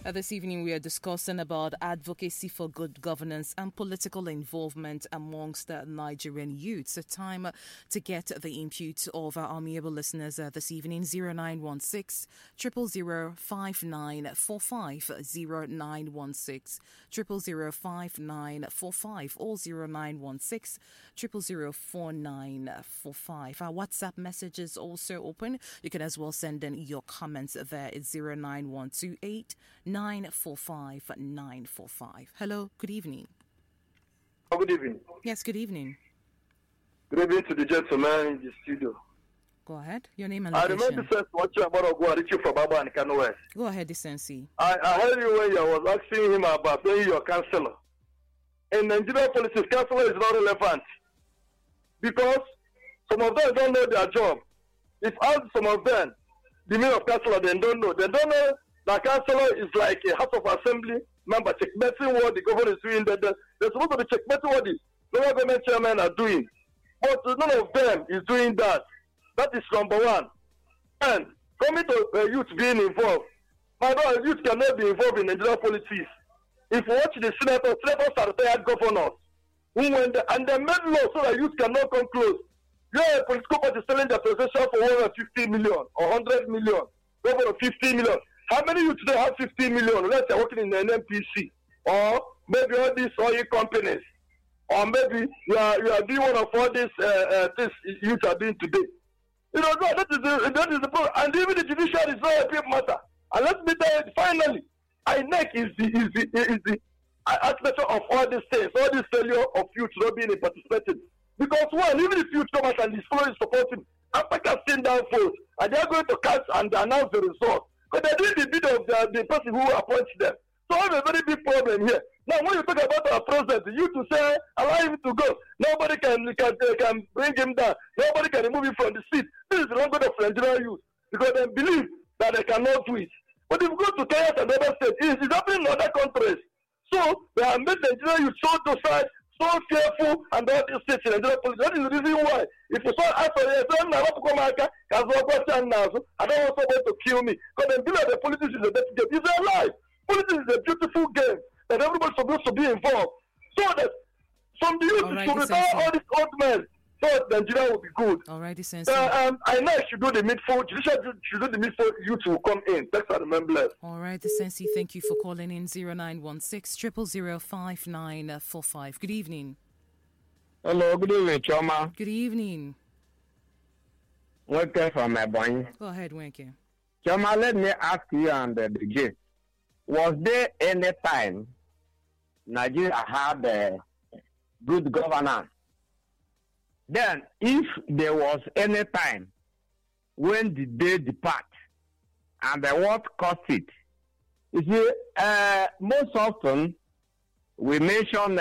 This evening, we are discussing about advocacy for good governance and political involvement amongst Nigerian youths. A time to get the input of our amiable listeners this evening. 0916 000 5945 0916 000 5945 or 0916 000 4945. Our WhatsApp message is also open. You can as well send in your comments there. It's 09128 945 945. Hello, good evening. Good evening. Yes, good evening. Good evening to the gentleman in the studio. Go ahead. Your name and location. I remember first watching about Oguarichi from Baba and Kano West. Go ahead, Decency. I heard you when you was asking him about being your counselor. In Nigerian politics, counselor is not relevant because some of them don't know their job. If ask some of them, the meaning of counselor, they don't know. They don't know that counselor is like a House of Assembly member checkmating what the government is doing. They're supposed to be checkmating what the local government chairmen are doing. But none of them is doing that. That is number one. And coming to youth being involved, my brother, youth cannot be involved in Nigerian politics. If you watch the senators are retired governors who went and they made law so that youth cannot come close. You have a political party selling their possession for 150 million or 100 million, over 50 million. How many youth today have 50 million? Let's say working in an NPC or maybe all these oil companies, or maybe you are doing one of all these things youth are doing today. You know, that is the problem. And even the judiciary is not a big matter. And let me tell you, finally, INEC is the aspect of all these things, all this failure of youth not being participating. Because one, even if youth come out and display support him, after casting down votes, and they are going to cast and announce the result. Because they're doing the bid of the person who appoints them. So I have a very big problem here. Now, when you talk about our president, you to say, allow him to go. Nobody can bring him down. Nobody can remove him from the seat. This is the wrong of Nigerian youth. Because they believe that they cannot do it. But if you go to Kenya and other states, it is happening in other countries. So they have made Nigerian youth so docile, so fearful, and all these states in Nigerian politics. That is the reason why. If you saw after the I don't want somebody to kill me. Because they believe that the politics is a dirty game. It's a lie. Politics is a beautiful game that everybody's supposed to be involved. So that from the youth to retire all these old men, so Nigeria will be good. All right, I know I should do the midfield. Judiciary should do the midfield. Youth will come in. That's what I remember. All right, Sensi, thank you for calling in 0916 000 5945. Good evening. Hello, good evening, Choma. Good evening. Welcome from my boy. Go ahead, Wenke. Choma, let me ask you and the gate. Was there any time Nigeria had good governance? Then, if there was any time, when did they depart? And what caused it? You see, most often, we mention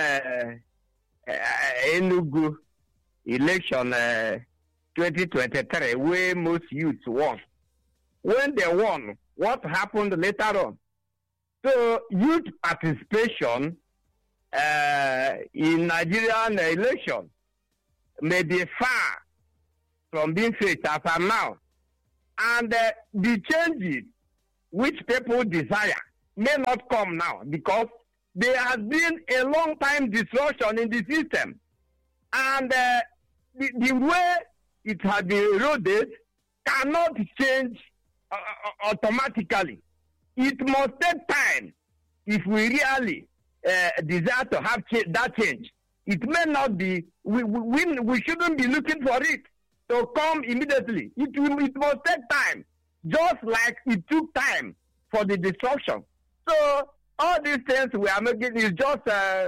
Enugu election 2023, where most youths won. When they won, what happened later on? So, youth participation in Nigerian election may be far from being faced as of now. And the changes which people desire may not come now because there has been a long time disruption in the system. And the way it has been eroded cannot change automatically. It must take time if we really desire to have that change. It may not be, we shouldn't be looking for it to come immediately. It must take time, just like it took time for the disruption. So all these things we are making is just a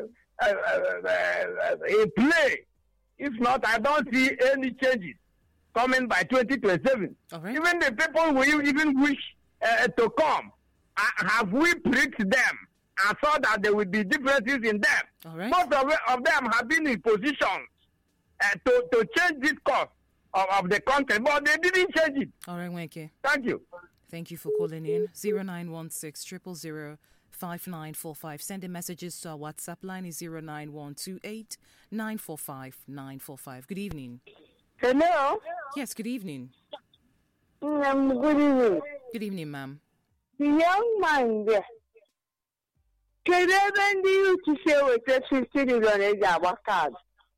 play. If not, I don't see any changes coming by 2027. Right. Even the people who even wish to come, have we pricked them and saw that there will be differences in them? All right. Most of them have been in positions to change this course of the country, but they didn't change it. All right, Wenke. Thank you. Thank you for calling in. 0916 000 5945. Sending messages to our WhatsApp line is 09128 945 945. Good evening. Hello? Yes, good evening. Good evening. Good evening, ma'am. The young man there, Can even you to say with the 50 million is our card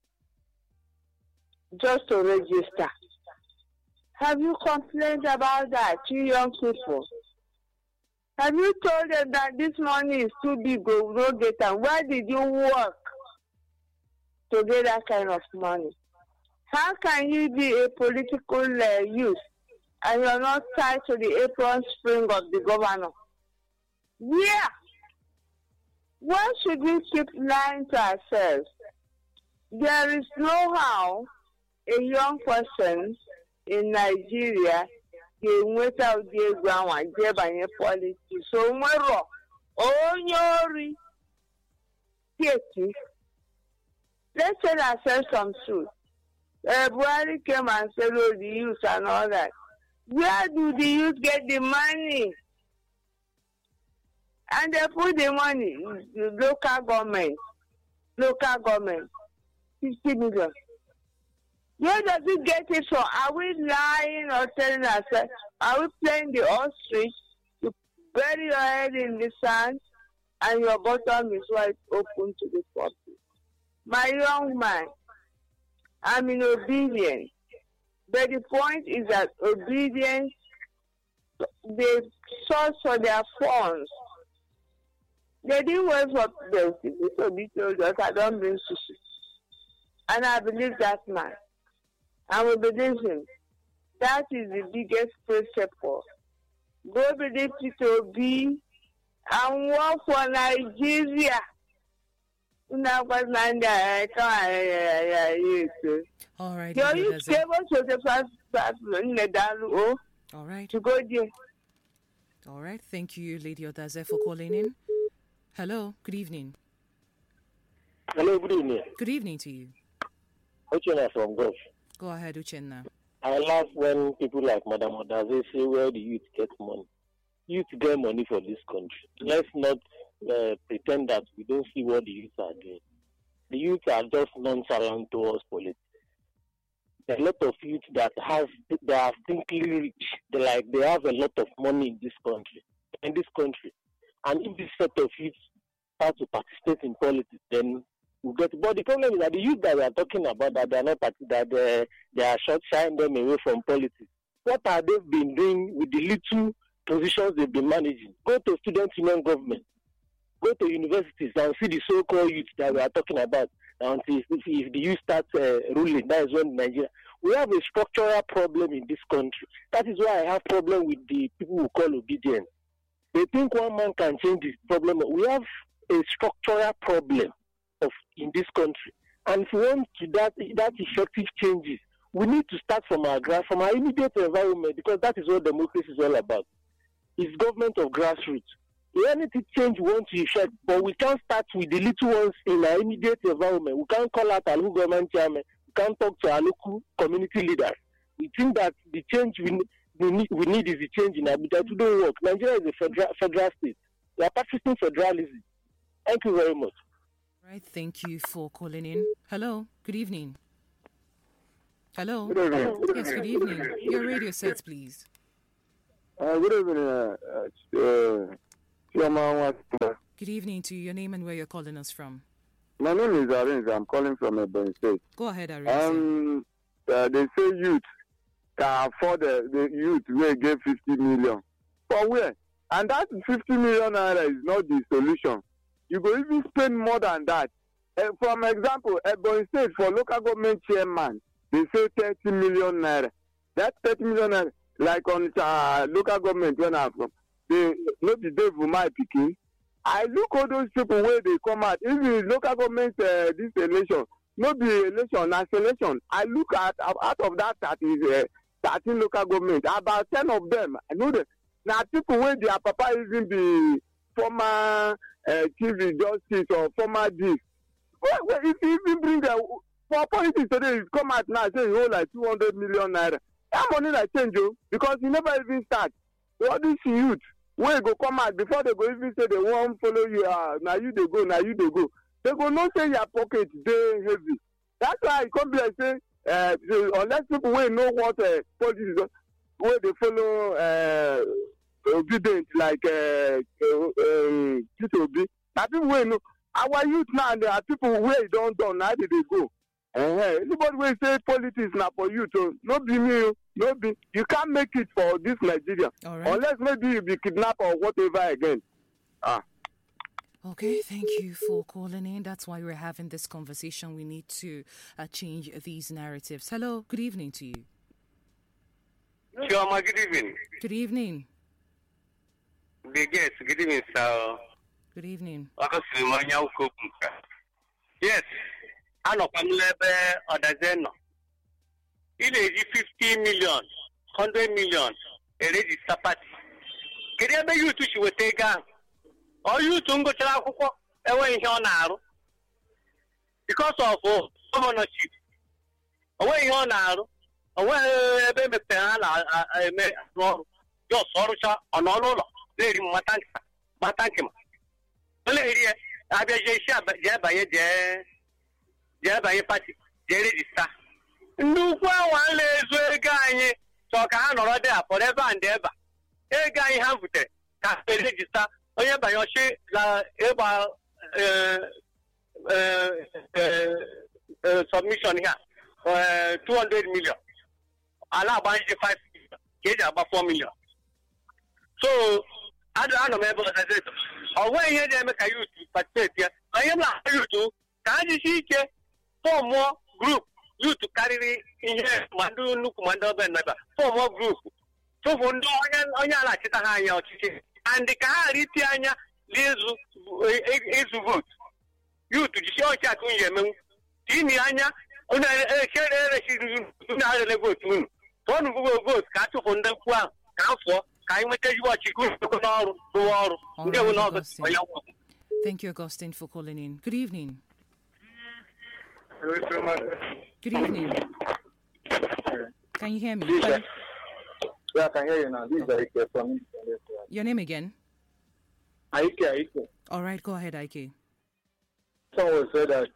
just to register? Have you complained about that, you young people? Have you told them that this money is too big, go no get them? Where did you work to get that kind of money? How can you be a political youth and you're not tied to the apron string of the governor? Yeah. Why should we keep lying to ourselves? There is no how a young person in Nigeria can without the ground and get politics. So, let's tell ourselves some truth. Buhari came and said, oh, the youth and all that. Where do the youth get the money? And they put the money in the local government, 50 million. Where does it get it from? Are we lying or telling ourselves? Are we playing the ostrich? You bury your head in the sand and your bottom is wide open to the public. My young man, I'm in obedience. But the point is that obedience, they source for their funds. They didn't wait for them to be told us, I don't bring sushi. And I believe that man. I will believe him. That is the biggest principle. Go believe it be and work for Nigeria. All right. All right. To go there. All right. Thank you, Lady Odaze, for calling in. Hello. Good evening. Hello. Good evening. Good evening to you. Uchenna from Gulf. Go ahead, Uchenna. I laugh when people like Madam Odaze say where the youth get money. Youth get money for this country. Let's not pretend that we don't see what the youth are doing. The youth are just nonchalant towards politics. There are a lot of youth that they are simply rich. They have a lot of money in this country. And if this set of youth start to participate in politics, then we get. But the problem is that the youth that we are talking about, that they are not they are short shying them away from politics. What have they been doing with the little positions they've been managing? Go to student union government, go to universities and see the so-called youth that we are talking about. Until if the youth starts ruling, that is when Nigeria. We have a structural problem in this country. That is why I have problem with the people who call obedience. They think one man can change this problem. We have a structural problem in this country, and if we want to that effective changes, we need to start from our immediate environment, because that is what democracy is all about. It's government of grassroots. Anything change we want to effect, but we can't start with the little ones in our immediate environment. We can't call out our local government chairman. We can't talk to our local community leaders. We think that the change we need is the change in Abuja. To do work. Nigeria is a federal state. We are practicing federalism. Thank you very much. Right, thank you for calling in. Hello, good evening. Hello. Good evening. Yes, good evening. Your radio sets, please. Good evening. Good evening to you. Your name and where you're calling us from. My name is Arinze. I'm calling from Ebonyi State. Go ahead, Arinze. They say youth can afford the youth will get 50 million. For where? And that 50 million naira is not the solution. You go even spend more than that. For example, Ebonyi State for local government chairman, they say 30 million naira. That 30 million naira, like on local government when I'm from, they not the day for my picking. I look all those people where they come out. Even local government this election, not the election, na selection. I look at out of that 13 local government, about 10 of them. I know that now people where their papa even be former chief justice or former this. Well, if you even bring for politics today, you come out now say you owe like 200 million naira. That money like change you because you never even start. All these youth where go come out before they go even say they won't follow you. Now you they go, now you they go. They go not say your pocket they heavy. That's why it come be like say unless people will know what politics is, where they follow obedient like Obi. Now people wey know our youth now, there are people where you don't done. How did they go? Anybody will say politics now for you to no be me, no be you can't make it for this Nigeria. All right. Unless maybe you be kidnapped or whatever again. Okay, thank you for calling in. That's why we're having this conversation. We need to change these narratives. Hello, good evening to you. Chioma, good evening. Good evening. Yes, good evening, sir. Good evening. Yes, anọkwa m n'ebe ọdaze nọ. Ị na-eji 50 million, 100 million erejista pati. Kedu ebe yutu si weta ego ahụ? Ọ yutu ngụchara akwụkwọ enweghị ihe ọ na-arụ. Because of governorship. O nweghị ihe ọ na-arụ. O nweghị ebe emepere ha na-eme ọrụ. Jos ọrụcha ọ nọ n'ụlọ na-eri mata nkịma. Ole ya abịa jee isi jee banye pati jee rejista. Ndị ukwu awa na-ezu ego anyị chọọ ka ha nọrọ dị forever and ever. Ego anyị ha butere ka ha rejista onye banye ọchị na ịgba submission ha 200 million. Ala agbanyije 5 million ka eji agba 4 million. So anọ m ebe ọzọ ọ nweghị ihe na-eme ka yutu participate ya. Onye m na-ahụ yutu ka ha jisi ike fọmụọ grup yutu karịrị ihe ma ndị nnukwu ma ndị obere nọba fọmụọ grup tụpụ ndị onye ala achịta ha anya ọchịchị and ka ha ghara iti anya n'ịzụ vootu yutu jisi ọchị akụ nyi emenwu tini anya onye erechiri unu arịle vootu unu tụọnụ vootu ka a tụpụ ndị ukwu ahụ ka ha fụọ ka anyị nweta ezigbo ọchịchị n'ọrụ rụwa ọrụ ndị ewu n'ọzọ onye akwụkwọ. Thank you, Augustine, for calling in. Good evening. Good evening. Can you hear me? Yeah, I can hear you now. This is Ike from Your name again? Ike. All right, go ahead, Ike. Someone said that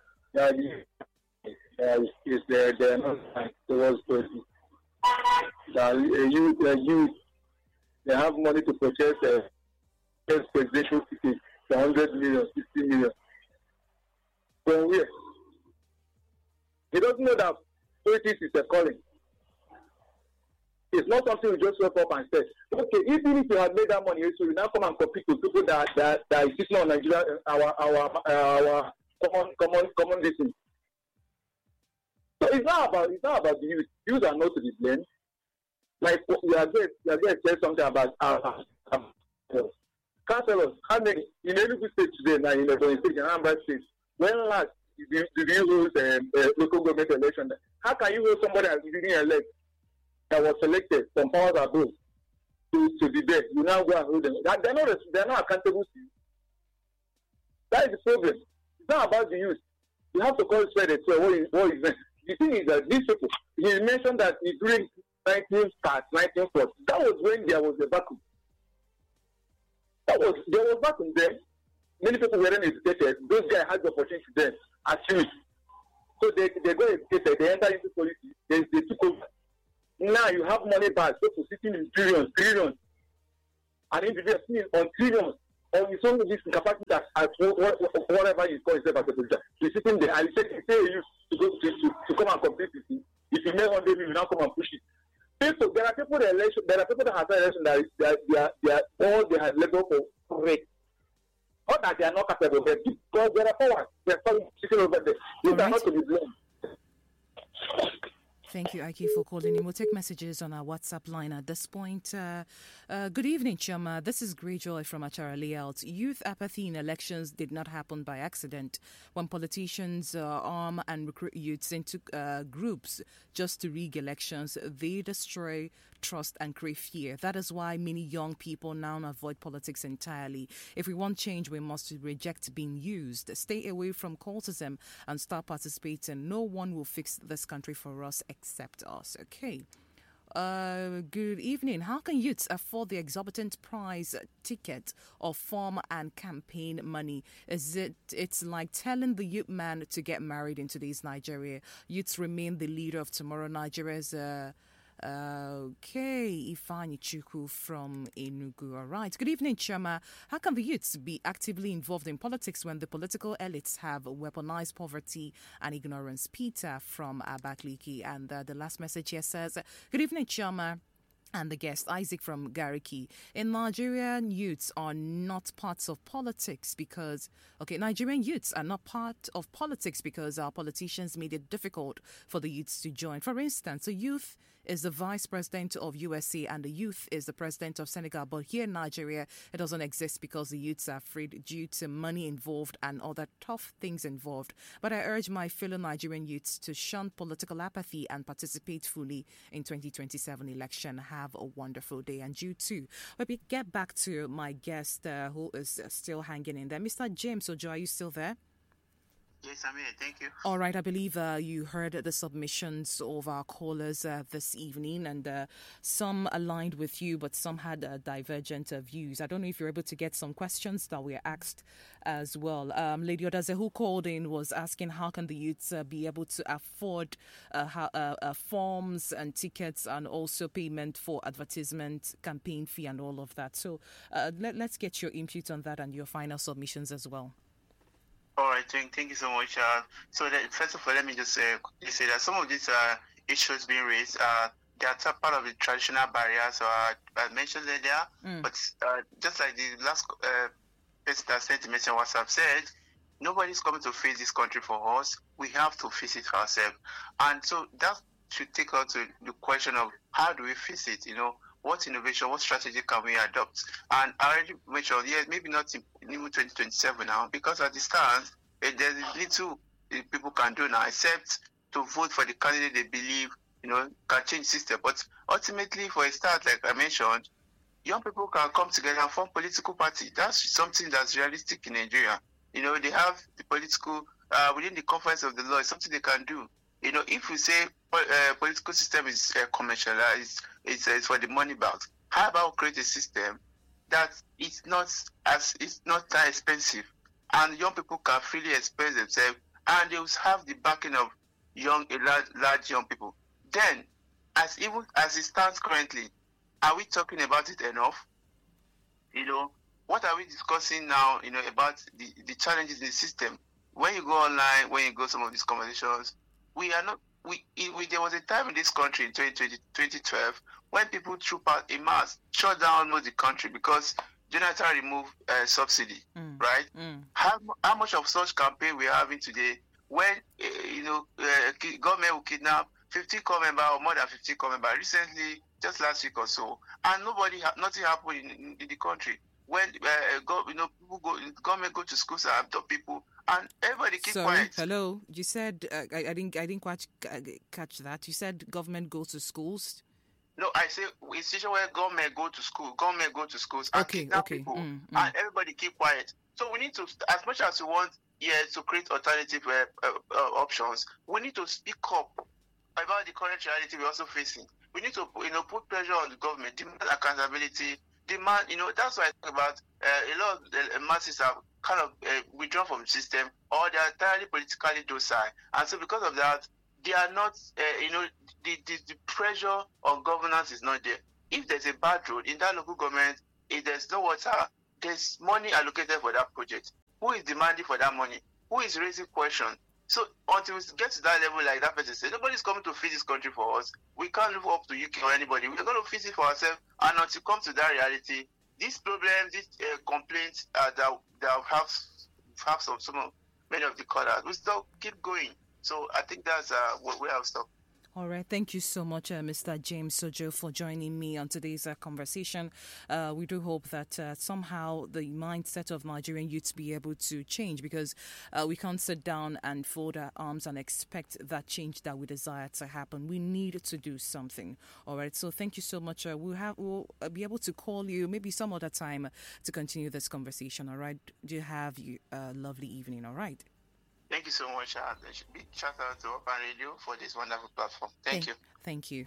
is there not towards policy. That youth they have money to purchase a presidential ticket, 100 million, 60 million. From where? He doesn't know that politics is a calling. It's not something you just wake up and say, okay, even if you had made that money, so you now come and compete with people that is sitting on Nigeria, our common destiny. So it's not about the youth. Youth are not to be blamed. Like you are going to say something about councillors. How many in any state today now in the state, in Anambra State, when last did you hold local government election? How can you hold somebody that didn't elect that was selected from powers above to be there? You now go and hold them. They're not accountable to you. That is the problem. It's not about the youth. You have to call it straight and say what is meant. The thing is that these people, he mentioned that during 1940, that was when there was a vacuum. There was vacuum there. Many people weren't educated. Those guys had the opportunity then as youth. So they got educated, they entered into politics, they took over. Now you have money back, people sitting in trillions, and individuals sitting on trillions, on his own this capacity as whatever you call yourself as a producer. You're sitting there and you say you to come and compete with you. If you make 100 million, you now come and push it. So there are people that have election that all they have level for correct. Not that they are not capable, but because there are powers, they are sitting over there. These are not to be blamed. Thank you, Ike, for calling in. We'll take messages on our WhatsApp line at this point. Good evening, Chioma. This is Greyjoy from Achara Layout. Youth apathy in elections did not happen by accident. When politicians arm and recruit youths into groups just to rig elections, they destroy trust and create fear. That is why many young people now avoid politics entirely. If we want change, we must reject being used. Stay away from cultism and start participating. No one will fix this country for us except us. Okay. Good evening. How can youths afford the exorbitant price ticket of form and campaign money? It's like telling the youth man to get married in today's Nigeria. Youths remain the leader of tomorrow. Nigeria's Okay, Ifani Chuku from Enugu. All right. Good evening, Chama. How can the youths be actively involved in politics when the political elites have weaponized poverty and ignorance? Peter from Abakliki. And the last message here says, good evening, Chama. And the guest, Isaac from Gariki. In Nigerian youths are not parts of politics because, Nigerian youths are not part of politics because our politicians made it difficult for the youths to join. For instance, a youth is the vice president of USA and the youth is the president of Senegal. But here in Nigeria, it doesn't exist because the youths are afraid due to money involved and other tough things involved. But I urge my fellow Nigerian youths to shun political apathy and participate fully in 2027 election. Have a wonderful day. And you too. But we get back to my guest who is still hanging in there. Mr. James Ojo, are you still there? Yes, I'm here. Thank you. All right. I believe you heard the submissions of our callers this evening, and some aligned with you, but some had divergent views. I don't know if you're able to get some questions that were asked as well. Lady Odaze, who called in, was asking how can the youths be able to afford forms and tickets and also payment for advertisement, campaign fee and all of that. So let's get your input on that and your final submissions as well. All right, thank you so much. First of all, let me just quickly say that some of these issues being raised, they are part of the traditional barriers I mentioned earlier. But just like the last person that sent the message on WhatsApp said, nobody's coming to face this country for us. We have to face it ourselves. And so that should take us to the question of how do we face it, what innovation, what strategy can we adopt? And I already mentioned, yes, maybe not in 2027 now, because at the start, there's little people can do now, except to vote for the candidate they believe, can change the system. But ultimately, for a start, like I mentioned, young people can come together and form political party. That's something that's realistic in Nigeria. They have the political, within the confines of the law, it's something they can do. If we say political system is commercialized, it's for the money bags. How about create a system that it's not that expensive, and young people can freely express themselves, and they will have the backing of large young people. Then, as it stands currently, are we talking about it enough? What are we discussing now? About the challenges in the system. When you go online, when you go some of these conversations, we are not. There was a time in this country in 2012 when people threw out a mass, shut down almost the country because Jonathan removed subsidy, right? How much of such campaign we are having today when government will kidnap 50 corps members or more than 50 corps members recently, just last week or so, and nothing happened in the country. When government go to schools and adopt people, and everybody keep quiet. Hello. You said I didn't quite catch that. You said government goes to schools. No, I say it's a situation where government go to schools and kidnap people, and everybody keep quiet. So we need to, as much as we want, to create alternative options, we need to speak up about the current reality we're also facing. We need to, put pressure on the government, demand accountability. That's why I talk about a lot of the masses have kind of withdrawn from the system, or they are entirely politically docile. And so because of that, they are not, the pressure on governance is not there. If there's a bad road in that local government, if there's no water, there's money allocated for that project. Who is demanding for that money? Who is raising questions? So until we get to that level, like that person said, nobody's coming to feed this country for us. We can't live up to UK or anybody. We're going to fix it for ourselves. And until come to that reality, these problems, these complaints that have many of the callers, we still keep going. So I think that's where I'll stop. All right. Thank you so much, Mr. James Sojo, for joining me on today's conversation. We do hope that somehow the mindset of Nigerian youths be able to change, because we can't sit down and fold our arms and expect that change that we desire to happen. We need to do something. All right. So thank you so much. We'll be able to call you maybe some other time to continue this conversation. All right. Do you have a lovely evening? All right. Thank you so much. There should be shout out to Open Radio for this wonderful platform. Thank you. Thank you.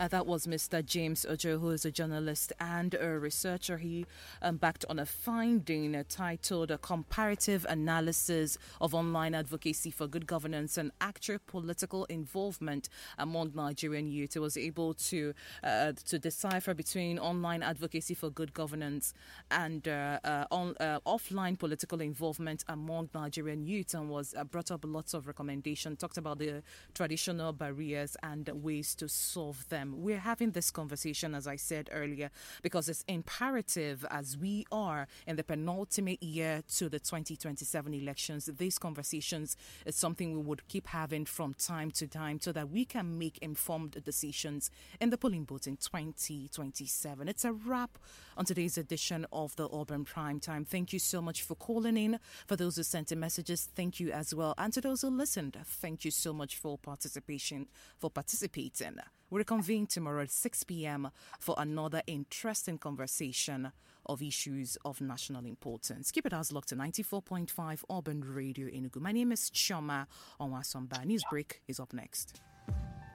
That was Mr. James Ojo, who is a journalist and a researcher. He backed on a finding titled A Comparative Analysis of Online Advocacy for Good Governance and Actual Political Involvement Among Nigerian Youth. He was able to decipher between online advocacy for good governance and offline political involvement among Nigerian youth, and was brought up lots of recommendations, talked about the traditional barriers and ways to solve them. We're having this conversation, as I said earlier, because it's imperative as we are in the penultimate year to the 2027 elections. These conversations is something we would keep having from time to time so that we can make informed decisions in the polling booth in 2027. It's a wrap on today's edition of the Auburn Prime Time. Thank you so much for calling in. For those who sent in messages, thank you as well. And to those who listened, thank you so much for participating. We'll reconvene tomorrow at 6 p.m. for another interesting conversation of issues of national importance. Keep it as locked to 94.5 Auburn Radio Enugu. My name is Choma Onwasomba. News break is up next.